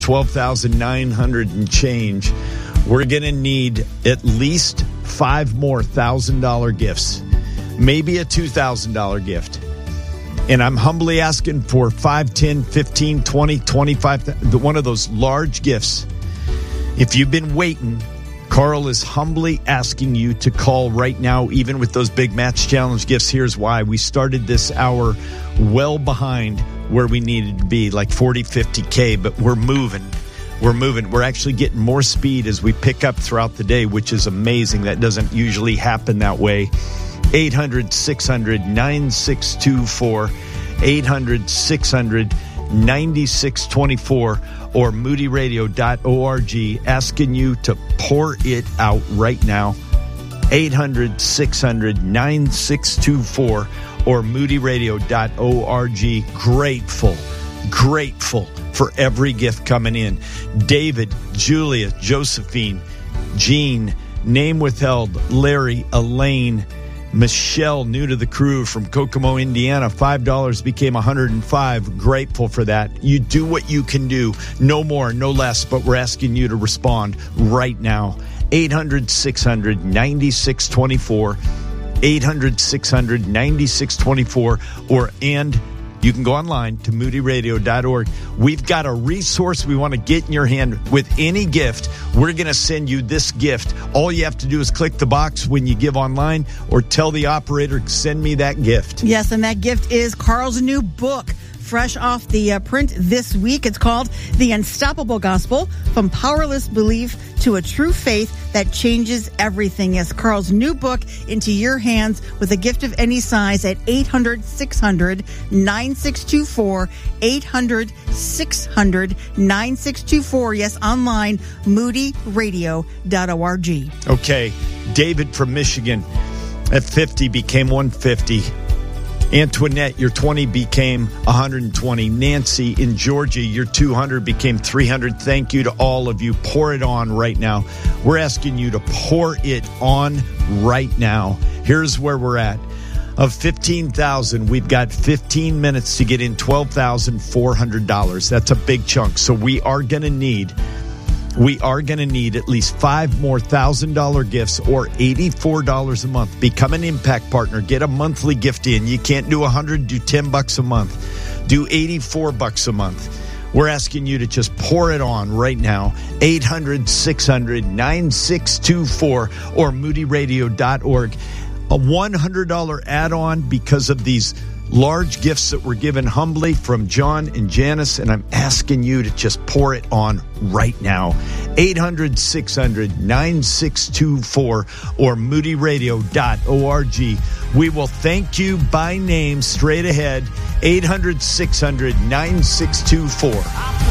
12,900 and change. We're going to need at least 5 more $1,000 gifts, maybe a $2,000 gift. And I'm humbly asking for 5, 10, 15, 20, 25, one of those large gifts. If you've been waiting, Carl is humbly asking you to call right now, even with those big Match Challenge gifts. Here's why. We started this hour well behind where we needed to be, like 40, 50K, but we're moving. We're actually getting more speed as we pick up throughout the day, which is amazing. That doesn't usually happen that way. 800-600-9624, 800-600-9624, or moodyradio.org, asking you to pour it out right now. 800-600-9624, or moodyradio.org. Grateful for every gift coming in. David, Julia, Josephine, Jean, name withheld, Larry, Elaine, Michelle, new to the crew from Kokomo, Indiana, $5 became $105. Grateful for that. You do what you can do. No more, no less, but we're asking you to respond right now. 800-600-9624, 800-600-9624, and you can go online to moodyradio.org. We've got a resource we want to get in your hand with any gift. We're going to send you this gift. All you have to do is click the box when you give online or tell the operator, send me that gift. Yes, and that gift is Carl's new book, fresh off the print this week. It's called The Unstoppable Gospel, From Powerless Belief to a True Faith That Changes Everything. Yes, Carl's new book into your hands with a gift of any size at 800-600-9624, 800-600-9624. Yes, online, moodyradio.org. Okay, David from Michigan at 50 became 150. Antoinette, your 20 became 120. Nancy in Georgia, your 200 became 300. Thank you to all of you. Pour it on right now. We're asking you to pour it on right now. Here's where we're at. Of 15,000, we've got 15 minutes to get in $12,400. That's a big chunk. So we are going to need at least 5 more $1,000 gifts, or $84 a month. Become an impact partner. Get a monthly gift in. You can't do 100, do $10 a month. Do $84 a month. We're asking you to just pour it on right now. 800-600-9624 or moodyradio.org. A $100 add-on because of these large gifts that were given humbly from John and Janice, and I'm asking you to just pour it on right now. 800-600-9624 or moodyradio.org. We will thank you by name straight ahead. 800-600-9624.